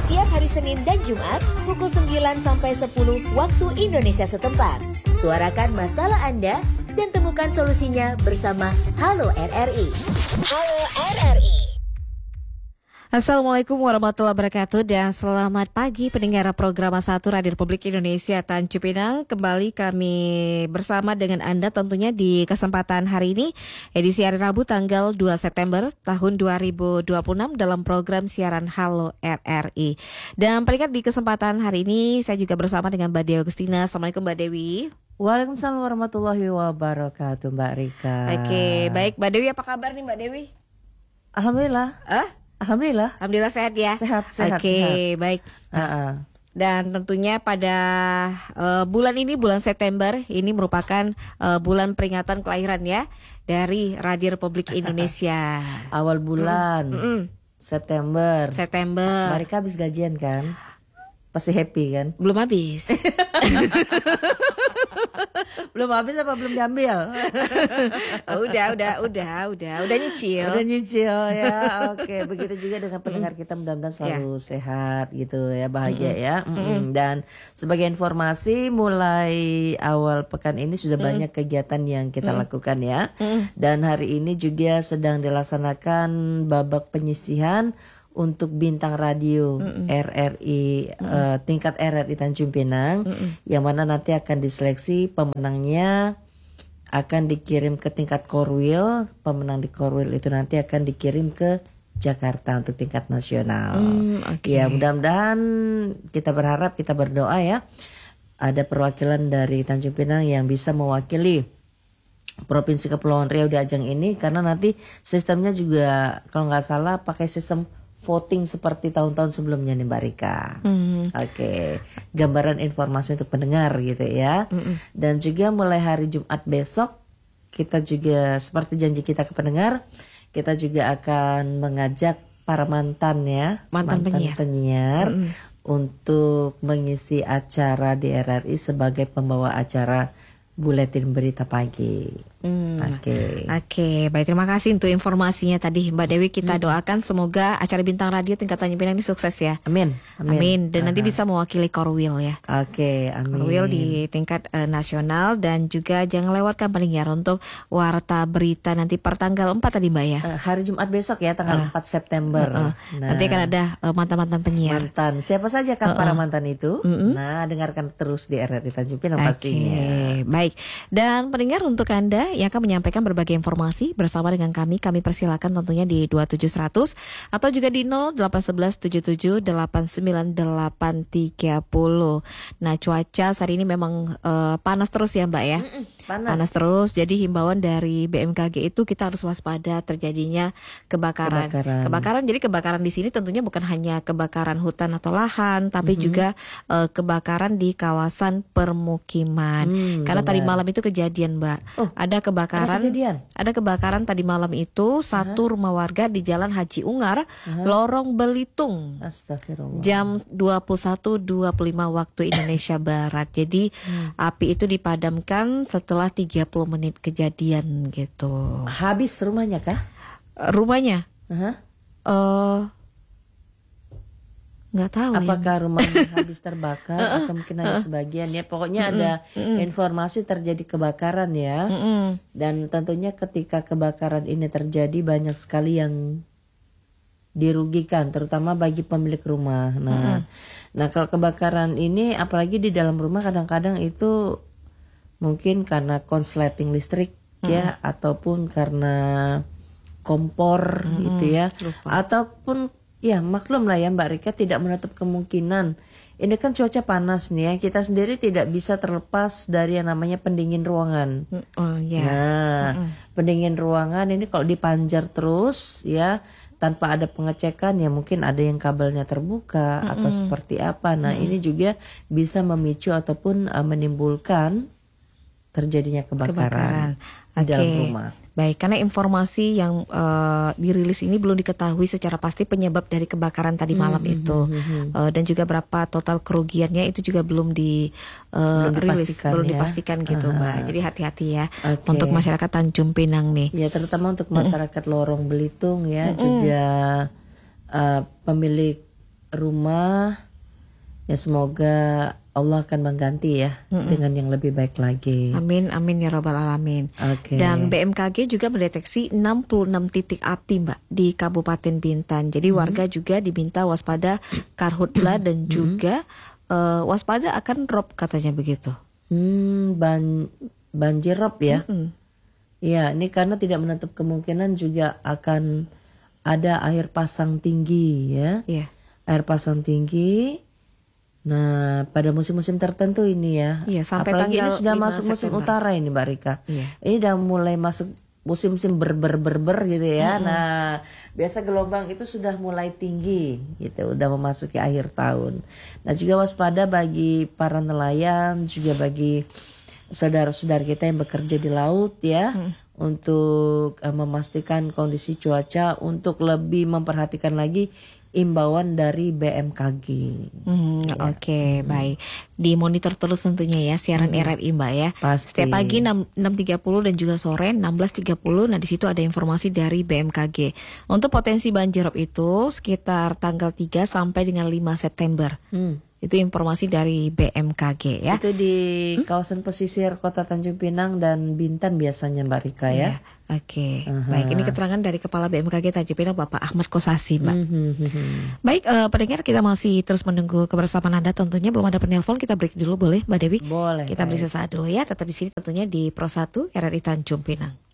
setiap hari Senin dan Jumat pukul 9 sampai 10 waktu Indonesia setempat. Suarakan masalah Anda dan temukan solusinya bersama Halo RRI. Halo RRI. Assalamualaikum warahmatullahi wabarakatuh dan selamat pagi pendengar program 1 Radio Republik Indonesia Tanjung Pinang. Kembali kami bersama dengan Anda tentunya di kesempatan hari ini, edisi hari Rabu tanggal 2 September tahun 2026 dalam program siaran Halo RRI. Dan pendengar di kesempatan hari ini saya juga bersama dengan Mbak Dewi Agustina. Assalamualaikum Mbak Dewi. Waalaikumsalam warahmatullahi wabarakatuh Mbak Rika. Oke, baik Mbak Dewi, apa kabar nih Mbak Dewi? Alhamdulillah. Alhamdulillah sehat ya. Sehat. Oke, baik. Dan tentunya pada bulan ini, bulan September, ini merupakan bulan peringatan kelahiran ya dari Radio Republik Indonesia. Awal bulan September. September. Mereka habis gajian kan? Pasti happy kan? Belum habis. Belum habis apa belum diambil? Udah nyicil. Udah nyicil ya. Oke, begitu juga dengan pendengar kita, mudah-mudahan selalu sehat gitu ya, bahagia ya. Dan sebagai informasi, mulai awal pekan ini sudah banyak kegiatan yang kita lakukan ya. Dan hari ini juga sedang dilaksanakan babak penyisihan untuk bintang radio RRI tingkat RRI Tanjung Pinang, yang mana nanti akan diseleksi pemenangnya, akan dikirim ke tingkat Korwil. Pemenang di Korwil itu nanti akan dikirim ke Jakarta untuk tingkat nasional. Ya, mudah-mudahan, kita berharap, kita berdoa ya, ada perwakilan dari Tanjung Pinang yang bisa mewakili Provinsi Kepulauan Riau di ajang ini, karena nanti sistemnya juga kalau nggak salah pakai sistem voting seperti tahun-tahun sebelumnya nih Mbak Rika. Oke, gambaran informasi untuk pendengar gitu ya. Dan juga mulai hari Jumat besok, kita juga seperti janji kita ke pendengar, kita juga akan mengajak para mantan penyiar untuk mengisi acara di RRI sebagai pembawa acara Buletin Berita Pagi. Oke, baik, terima kasih untuk informasinya tadi Mbak Dewi. Kita doakan semoga acara bintang radio tingkat Tanjung Pinang ini sukses ya. Amin. Dan nanti bisa mewakili Korwil ya. Oke, amin. Korwil di tingkat nasional, dan juga jangan lewatkan pendengar untuk warta berita nanti per tanggal 4 tadi Mbak ya. Hari Jumat besok ya, tanggal 4 September. Nanti akan ada mantan-mantan penyiar. Siapa saja kan para mantan itu? Nah, dengarkan terus di RRI Tanjung Pinang pastinya. Baik. Dan pendengar, untuk Anda yang akan menyampaikan berbagai informasi bersama dengan kami persilakan tentunya di 27100 atau juga di 08117789830. Nah, cuaca saat ini memang panas terus ya Mbak ya. Panas terus. Jadi himbauan dari BMKG itu kita harus waspada terjadinya kebakaran. Jadi kebakaran di sini tentunya bukan hanya kebakaran hutan atau lahan, tapi juga kebakaran di kawasan permukiman. Karena tadi malam itu kejadian Mbak. Ada kebakaran tadi malam itu satu rumah warga di Jalan Haji Ungar, Lorong Belitung. Astagfirullah. Jam 21.25 waktu Indonesia Barat. Jadi api itu dipadamkan setelah 30 menit kejadian gitu. Habis rumahnya kah? Rumahnya? Nggak tahu. Apakah rumahnya habis terbakar atau mungkin hanya sebagian ya. Pokoknya ada informasi terjadi kebakaran ya. Dan tentunya ketika kebakaran ini terjadi, banyak sekali yang dirugikan, terutama bagi pemilik rumah. Nah, kalau kebakaran ini apalagi di dalam rumah, kadang-kadang itu mungkin karena konsleting listrik ya, ataupun karena kompor gitu ya. Ataupun ya, maklum lah ya Mbak Rika, tidak menutup kemungkinan. Ini kan cuaca panas nih ya, kita sendiri tidak bisa terlepas dari yang namanya pendingin ruangan. Pendingin ruangan ini kalau dipanjar terus ya, tanpa ada pengecekan ya, mungkin ada yang kabelnya terbuka atau seperti apa. Nah, ini juga bisa memicu ataupun menimbulkan terjadinya kebakaran di dalam rumah. Baik, karena informasi yang dirilis ini belum diketahui secara pasti penyebab dari kebakaran tadi malam itu, dan juga berapa total kerugiannya itu juga belum dipastikan gitu, Mbak. Jadi hati-hati ya untuk masyarakat Tanjung Pinang nih. Ya, terutama untuk masyarakat Lorong Belitung ya, juga pemilik rumah, ya semoga Allah akan mengganti ya dengan yang lebih baik lagi. Amin, amin ya robbal alamin. Dan BMKG juga mendeteksi 66 titik api Mbak di Kabupaten Bintan. Jadi warga juga diminta waspada karhutla dan juga waspada akan rob katanya begitu. Banjir rob ya. Ya, ini karena tidak menutup kemungkinan juga akan ada air pasang tinggi ya. Air pasang tinggi. Nah, pada musim-musim tertentu ini ya. Sampai apalagi tanggal ini sudah masuk September. musim utara ini Mbak Rika. Ini udah mulai masuk musim-musim berber gitu ya. Nah, biasa gelombang itu sudah mulai tinggi gitu, udah memasuki akhir tahun. Nah, juga waspada bagi para nelayan, juga bagi saudara-saudara kita yang bekerja di laut ya, untuk memastikan kondisi cuaca, untuk lebih memperhatikan lagi imbauan dari BMKG. Oke, baik. Dimonitor terus tentunya ya siaran RRI Mbak ya. Pasti. Setiap pagi 6.30 dan juga sore 16.30. Nah, di situ ada informasi dari BMKG. Untuk potensi banjirop itu sekitar tanggal 3 sampai dengan 5 September. Itu informasi dari BMKG ya. Itu di kawasan pesisir Kota Tanjung Pinang dan Bintan biasanya Mbak Rika ya. Oke. Baik, ini keterangan dari Kepala BMKG Tanjung Pinang Bapak Ahmad Kosasi Mbak. Baik, pendengar, kita masih terus menunggu kebersamaan Anda. Tentunya belum ada penelpon, kita break dulu boleh Mbak Dewi? Boleh. Kita beri sesaat dulu ya. Tetap di sini tentunya di Pro 1 RRI Tanjung Pinang.